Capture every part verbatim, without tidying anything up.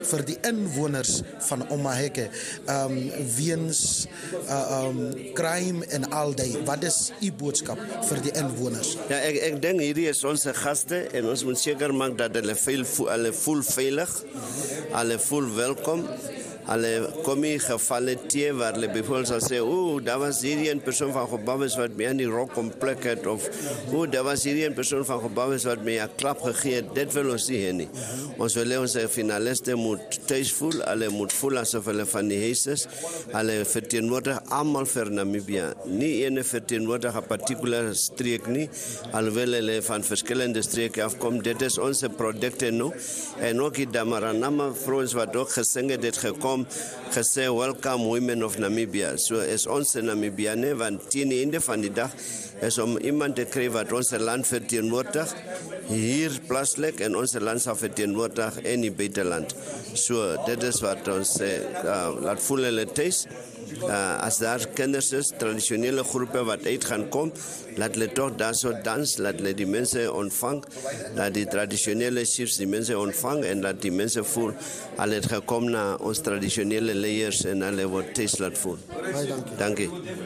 vir die inwoners van Omaheke, um, weens uh, um, crime en al die. Wat is u boodskap vir die inwoners? Ja, ek ek dink hierdie is ons gaste en ons moet seker maak dat hulle veel hulle voel veilig, hulle voel welkom. Alle kom hier gevalle teë waar hulle bijvoorbeeld sal sê, o, daar was hierdie een persoon van Gobabis wat my aan die rok kom pluk het, of o, daar was hierdie een persoon van Gobabis wat my 'n klap gegee het. Dit wil ons nie hê nie. Ons wil hê ons finaliste moet thuis voel, hulle moet voel asof hulle van die huis is. Hulle verteenwoordig almal vir Namibia. Nie ene verteenwoordig 'n particular streek nie, alhoewel hulle van verskillende streke afkom. Dit is ons produkte nou. En ook die Damaranama vrouens wat ook gesing het, het gekom gesê, welcome women of Namibia. So is ons Namibiane, want teen die einde van die dag is om iemand te kry wat ons land verteenwoordig, hier plaaslik en ons land sal verteenwoordig in die buiteland. So dit is wat ons sê, uh, laat voel hulle thuis. Uh, as daar kinders is, traditionele groepe wat uit gaan kom, laat hulle toch daar so dans, laat hulle die mense ontvang, laat die traditionele chiefs die mense ontvang en laat die mense voel, hulle het gekom na ons traditionele leiers en hulle word thuis laat voel. Dankie.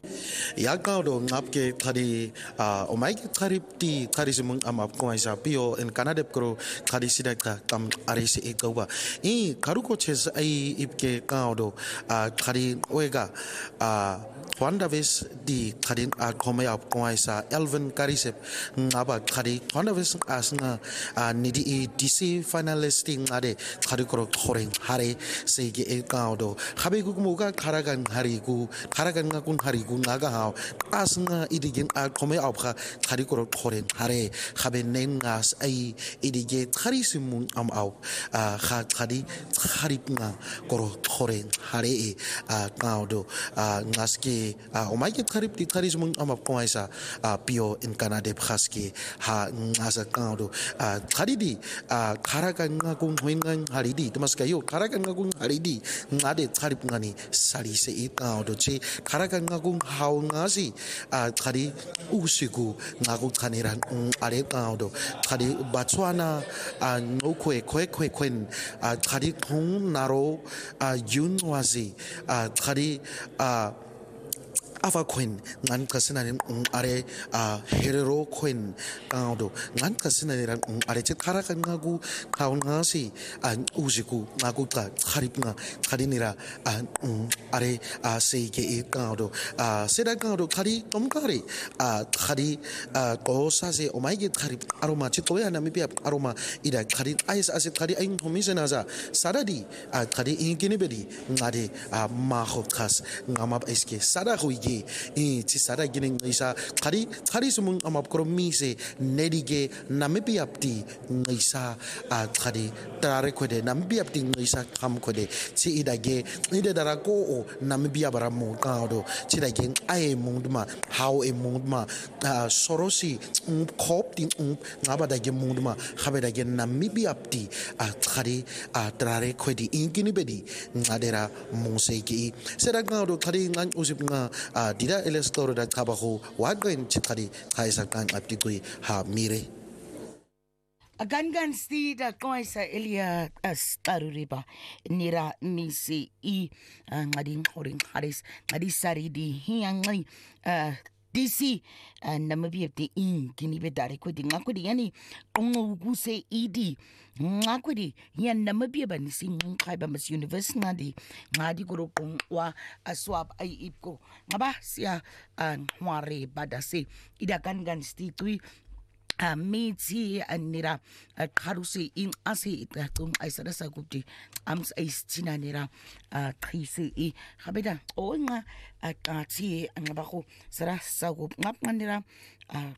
Ja, kaudo ngapke tadi uh, omaike taripti tarismung amap koisa pio en kanadep kro tarisida kam arisi ekauba. I karuko ches ai ipke kaudo uh, tadi oega uh, Wanda vis di tadi uh, kome ap koisa Elvin Karisep ngaba tadi Wanda vis asnga uh, nidi i D C finalisting ade tadi kro koreng hare sege ekaudo. Habe gumuga karagan harigu karagan ngakun harigu ngaga hao asnga idigin a kome apka tadi kro koreng hare habe nengas ai idige tarisimun am au uh, ha tadi haripnga kro koreng hare e uh, kaudo uh, ngaske uh, omaike tarip di tarismun am koisa uh, pio in Canada bhaski ha ngasa kaudo uh, taridi uh, karagan ngakun hoingan haridi tumaskayo karagan ngakun haridi ngade tarip ngani sari se e kaudo che karagan ngakun hau ngasi uh, tadi usiku ngakun taniran um, are kaudo tadi Botswana uh, ngokwe kwe kwe kwen uh, tadi kong naro uh, yunwazi uh, tadi uh, Ava Queen, Nan Casinarin Are a Herero Queen, Gaudo, Nan Casinaran Are Karakanagu, Kaunasi, and Uziku, Naguta, Haripna, Kadinira, and Are a Seike Gaudo, a Seda Gaudo, Kadi, Tomkari, a Kadi, a Gosase, Omagi Karip, Aroma, Chitoya, Namibia, Aroma, Ida, Kadi, Ice as a Kadi, in Commissionaza, Sadadi, a Kadi in Guinea, Nade, a Mahokas, Namab Eske, Sadahui. I tisara ginin isa kari kari sumun amap kromise nedige Namibia pti ngisa a kari tare kwede Namibia pti ngisa kam kwede ti idage ide darako o Namibia baramu kado ti idage ai mundma how e mundma sorosi kop ti ngaba dage mundma habe dage Namibia pti a kari a tare kwede ingini bedi ngadera museki sera kado kari ngan usip nga dida elestoro da kabaho wagwen chikari kaisa kan aptikui ha mire Agangan sti da koisa elia astaruriba nira nisi I ngading horing haris ngadi sari di hiangai D C Namibia di in kini bedari ko di ngakudi yani onguguse idi ngakudi yan Namibia ba ni sing kai ba mas university ngadi ngadi ko kung wa aswab ay ipko ngaba siya ngware badase idakan gan sti tui a miti anira a karusi in asi itatung ay sarasa gupti ams ay stina nira a trisi I habeda o nga a kati ang bako sarasa gup ngap nira a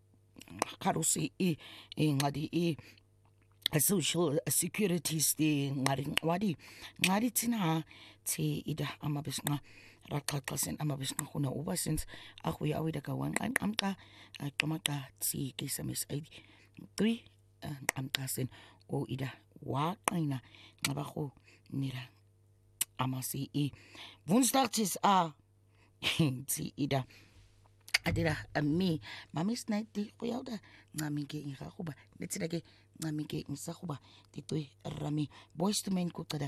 karusi I ngadi I social securities di ngaring wadi ngadi tina ti ida amabis nga rakakasen amabis nga kuna uba since ako ya awida kawan an amka kamaka si kisamis ay three amkasen o ida wa kaina ngabako nira amasi I woensdag is a ti ida adira ami mamis night di kuya da ngamige inga kuba netsidage ngamige insa kuba titoy rami boys to men ko kada